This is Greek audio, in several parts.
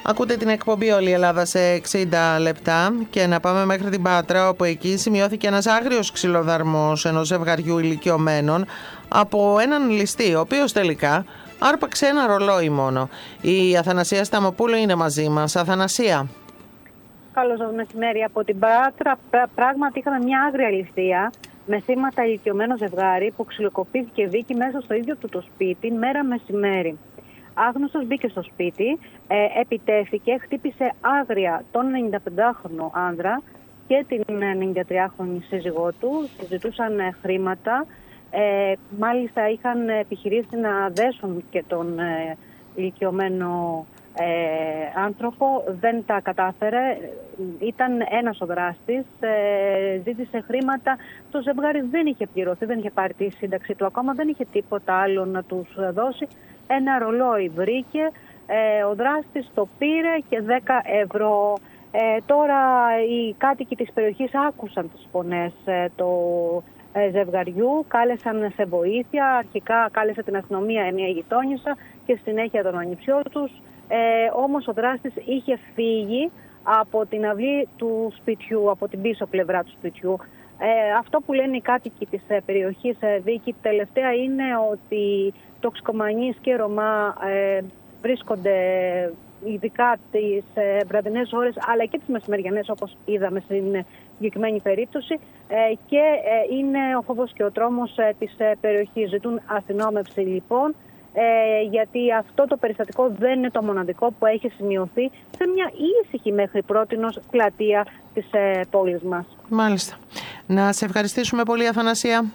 Ακούτε την εκπομπή «Όλη η Ελλάδα σε 60 λεπτά» και να πάμε μέχρι την Πάτρα, όπου εκεί σημειώθηκε ένας άγριος ξυλοδαρμός ενός ζευγαριού ηλικιωμένων από έναν ληστή, ο οποίος τελικά άρπαξε ένα ρολόι μόνο. Η Αθανασία Σταμοπούλου είναι μαζί μας. Αθανασία. Καλώς σας μεσημέρι. Από την Πάτρα πράγματι είχαμε μια άγρια ληστεία με θύματα ηλικιωμένο ζευγάρι που ξυλοκοπήθηκε δίκη μέσα στο ίδιο του το σπίτι μέρα μεσημέρι. Άγνωστος μπήκε στο σπίτι, επιτέθηκε, χτύπησε άγρια τον 95χρονο άνδρα και την 93χρονη σύζυγό του, συζητούσαν χρήματα, μάλιστα είχαν επιχειρήσει να δέσουν και τον ηλικιωμένο άνθρωπο, δεν τα κατάφερε, ήταν ένας ο δράστης, ζήτησε χρήματα, το ζευγάρι δεν είχε πληρωθεί, δεν είχε πάρει τη σύνταξη του ακόμα, δεν είχε τίποτα άλλο να τους δώσει. Ένα ρολόι βρήκε, ο δράστης το πήρε και 10 ευρώ. Τώρα οι κάτοικοι της περιοχής άκουσαν τις φωνές του ζευγαριού, κάλεσαν σε βοήθεια, αρχικά κάλεσε την αστυνομία μια γειτόνισσα και συνέχεια τον ανιψιό τους. Όμως ο δράστης είχε φύγει από την αυλή του σπιτιού, από την πίσω πλευρά του σπιτιού. Αυτό που λένε οι κάτοικοι της περιοχής δίκη τελευταία είναι ότι τοξικομανείς και Ρωμά βρίσκονται ειδικά τις βραδινές ώρες αλλά και τις μεσημεριανές, όπως είδαμε στην συγκεκριμένη περίπτωση, και είναι ο φόβος και ο τρόμος της περιοχής. Ζητούν αστυνόμευση λοιπόν, γιατί αυτό το περιστατικό δεν είναι το μοναδικό που έχει σημειωθεί σε μια ήσυχη μέχρι πρότινος πλατεία της πόλης μας. Μάλιστα. Να σε ευχαριστήσουμε πολύ, Αθανασία.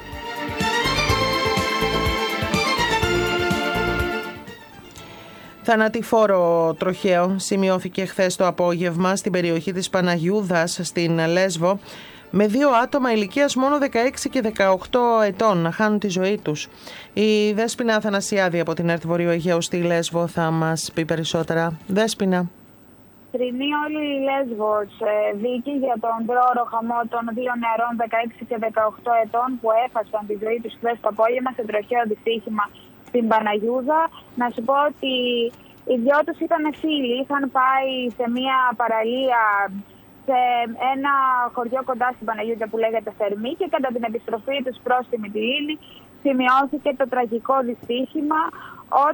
Θανατηφόρο τροχαίο σημειώθηκε χθες το απόγευμα στην περιοχή της Παναγιούδας στην Λέσβο, με 2 άτομα ηλικίας μόνο 16 και 18 ετών να χάνουν τη ζωή τους. Η Δέσποινα Αθανασιάδη από την ΕΡΤ Βορείου Αιγαίου στη Λέσβο θα μας πει περισσότερα. Δέσποινα. Θρηνεί όλη η Λέσβος δίκη για τον πρόωρο χαμό των 2 νεαρών 16 και 18 ετών που έχασαν τη ζωή τους χθες το απόγευμα σε τροχαίο δυστύχημα στην Παναγιούδα. Να σου πω ότι οι δυο τους ήταν φίλοι, είχαν πάει σε μια παραλία σε ένα χωριό κοντά στην Παναγιούδα που λέγεται Θερμή και κατά την επιστροφή τους προς τη Μυτιλήνη σημειώθηκε το τραγικό δυστύχημα